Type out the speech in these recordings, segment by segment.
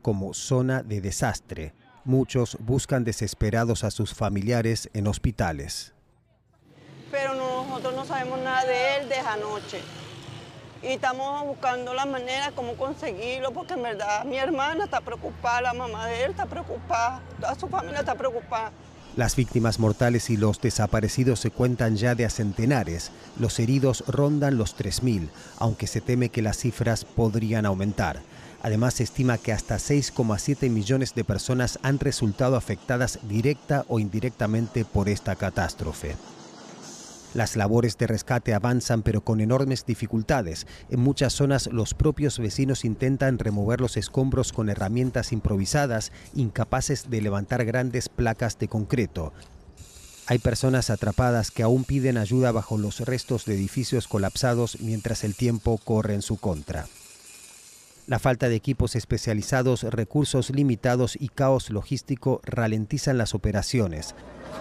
como zona de desastre. Muchos buscan desesperados a sus familiares en hospitales. Pero nosotros no sabemos nada de él desde anoche. Y estamos buscando la manera como conseguirlo, porque en verdad mi hermana está preocupada, la mamá de él está preocupada, toda su familia está preocupada. Las víctimas mortales y los desaparecidos se cuentan ya de a centenares. Los heridos rondan los 3.000, aunque se teme que las cifras podrían aumentar. Además, se estima que hasta 6,7 millones de personas han resultado afectadas directa o indirectamente por esta catástrofe. Las labores de rescate avanzan, pero con enormes dificultades. En muchas zonas, los propios vecinos intentan remover los escombros con herramientas improvisadas, incapaces de levantar grandes placas de concreto. Hay personas atrapadas que aún piden ayuda bajo los restos de edificios colapsados mientras el tiempo corre en su contra. La falta de equipos especializados, recursos limitados y caos logístico ralentizan las operaciones.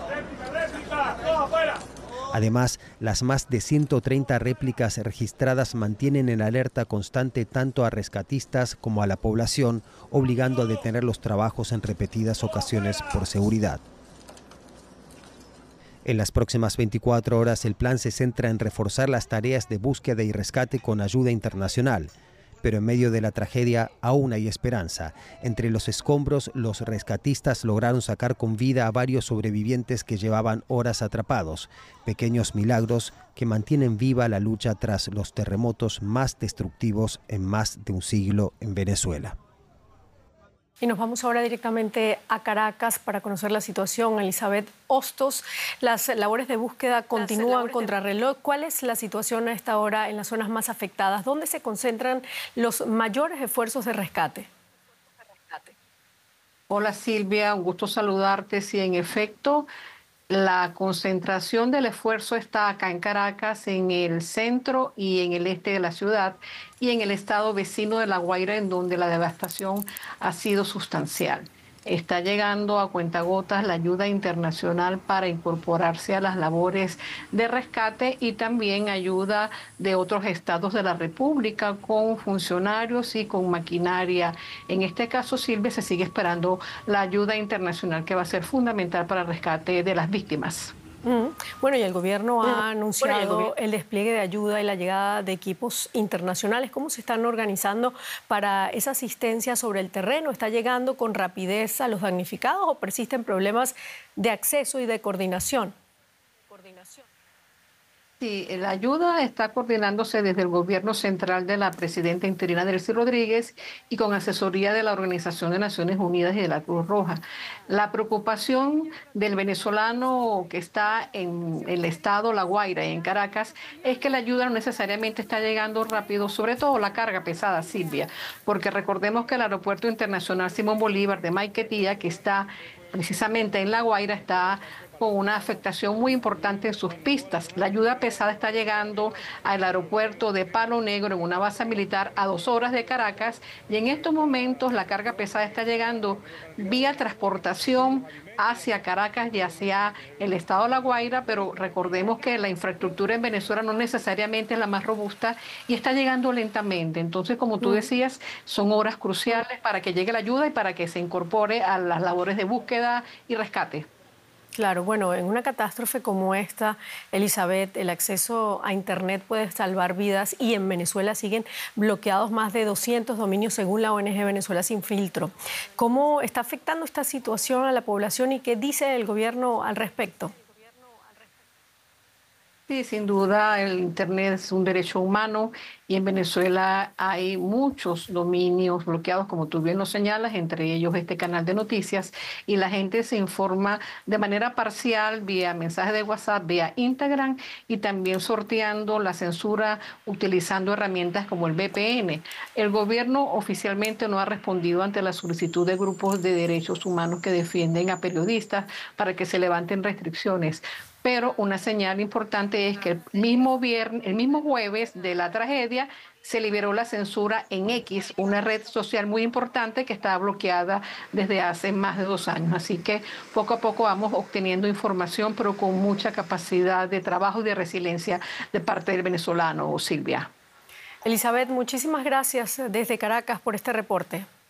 Además, las más de 130 réplicas registradas mantienen en alerta constante tanto a rescatistas como a la población, obligando a detener los trabajos en repetidas ocasiones por seguridad. En las próximas 24 horas, el plan se centra en reforzar las tareas de búsqueda y rescate con ayuda internacional. Pero en medio de la tragedia aún hay esperanza. Entre los escombros, los rescatistas lograron sacar con vida a varios sobrevivientes que llevaban horas atrapados. Pequeños milagros que mantienen viva la lucha tras los terremotos más destructivos en más de un siglo en Venezuela. Y nos vamos ahora directamente a Caracas para conocer la situación. Elizabeth Hostos, las labores de búsqueda continúan contrarreloj. ¿Cuál es la situación a esta hora en las zonas más afectadas? ¿Dónde se concentran los mayores esfuerzos de rescate? Hola Silvia, un gusto saludarte. Sí, en efecto, la concentración del esfuerzo está acá en Caracas, en el centro y en el este de la ciudad, y en el estado vecino de La Guaira, en donde la devastación ha sido sustancial. Está llegando a cuentagotas la ayuda internacional para incorporarse a las labores de rescate y también ayuda de otros estados de la República con funcionarios y con maquinaria. En este caso, Silvia, se sigue esperando la ayuda internacional que va a ser fundamental para el rescate de las víctimas. Bueno, y el gobierno ha anunciado el despliegue de ayuda y la llegada de equipos internacionales. ¿Cómo se están organizando para esa asistencia sobre el terreno? ¿Está llegando con rapidez a los damnificados o persisten problemas de acceso y de coordinación? Sí, la ayuda está coordinándose desde el gobierno central de la presidenta interina Delcy Rodríguez y con asesoría de la Organización de Naciones Unidas y de la Cruz Roja. La preocupación del venezolano que está en el estado La Guaira y en Caracas es que la ayuda no necesariamente está llegando rápido, sobre todo la carga pesada, Silvia, porque recordemos que el Aeropuerto Internacional Simón Bolívar de Maiquetía, que está precisamente en La Guaira, está con una afectación muy importante en sus pistas. La ayuda pesada está llegando al aeropuerto de Palo Negro, en una base militar a 2 horas de Caracas, y en estos momentos la carga pesada está llegando vía transportación hacia Caracas y hacia el estado de La Guaira, pero recordemos que la infraestructura en Venezuela no necesariamente es la más robusta y está llegando lentamente. Entonces, como tú decías, son horas cruciales para que llegue la ayuda y para que se incorpore a las labores de búsqueda y rescate. Claro, bueno, en una catástrofe como esta, Elizabeth, el acceso a Internet puede salvar vidas y en Venezuela siguen bloqueados más de 200 dominios según la ONG Venezuela Sin Filtro. ¿Cómo está afectando esta situación a la población y qué dice el gobierno al respecto? Sí, sin duda el Internet es un derecho humano y en Venezuela hay muchos dominios bloqueados, como tú bien lo señalas, entre ellos este canal de noticias, y la gente se informa de manera parcial vía mensajes de WhatsApp, vía Instagram y también sorteando la censura utilizando herramientas como el VPN. El gobierno oficialmente no ha respondido ante la solicitud de grupos de derechos humanos que defienden a periodistas para que se levanten restricciones. Pero una señal importante es que el mismo jueves de la tragedia se liberó la censura en X, una red social muy importante que estaba bloqueada desde hace más de 2 años. Así que poco a poco vamos obteniendo información, pero con mucha capacidad de trabajo y de resiliencia de parte del venezolano, Silvia. Elizabeth, muchísimas gracias desde Caracas por este reporte.